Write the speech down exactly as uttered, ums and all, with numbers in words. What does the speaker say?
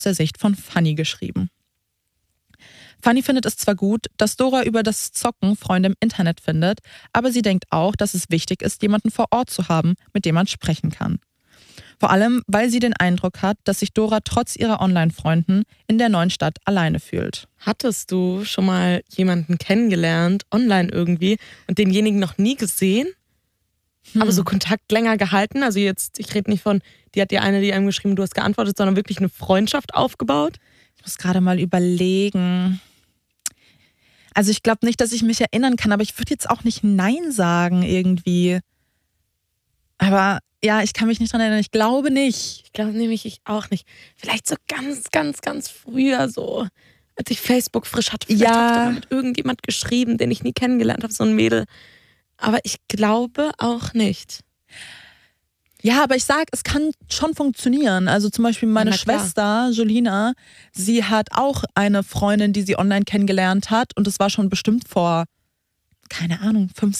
der Sicht von Fanny geschrieben. Fanny findet es zwar gut, dass Dora über das Zocken Freunde im Internet findet, aber sie denkt auch, dass es wichtig ist, jemanden vor Ort zu haben, mit dem man sprechen kann. Vor allem, weil sie den Eindruck hat, dass sich Dora trotz ihrer Online-Freunden in der neuen Stadt alleine fühlt. Hattest du schon mal jemanden kennengelernt, online irgendwie, und denjenigen noch nie gesehen? Hm. Aber so Kontakt länger gehalten? Also jetzt, ich rede nicht von, die hat dir eine, die einem geschrieben, du hast geantwortet, sondern wirklich eine Freundschaft aufgebaut? Ich muss gerade mal überlegen. Also ich glaube nicht, dass ich mich erinnern kann, aber ich würde jetzt auch nicht Nein sagen irgendwie. Aber ja, ich kann mich nicht dran erinnern. Ich glaube nicht. Ich glaube nämlich ich auch nicht. Vielleicht so ganz, ganz, ganz früher so, als ich Facebook frisch hatte. Vielleicht Ja. habe ich da mal mit irgendjemand geschrieben, den ich nie kennengelernt habe, so ein Mädel. Aber ich glaube auch nicht. Ja, aber ich sag, es kann schon funktionieren. Also zum Beispiel meine Na klar. Schwester, Jolina, sie hat auch eine Freundin, die sie online kennengelernt hat. Und das war schon bestimmt vor, keine Ahnung, fünf,